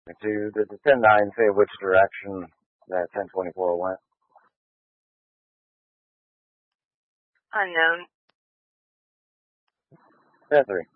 Does the 10-9 say which direction that 1024 went? Unknown. 10-3.